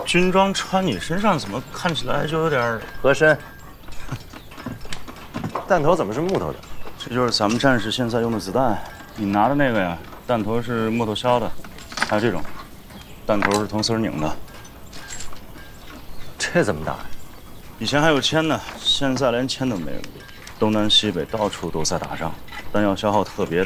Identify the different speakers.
Speaker 1: 军装穿你身上怎么看起来就有点
Speaker 2: 合身。弹头怎么是木头的？
Speaker 1: 这就是咱们战士现在用的子弹。你拿的那个呀，弹头是木头削的，还有这种，弹头是铜丝拧的。
Speaker 2: 这怎么打呀？
Speaker 1: 以前还有铅呢，现在连铅都没有。东南西北到处都在打仗，弹药消耗特别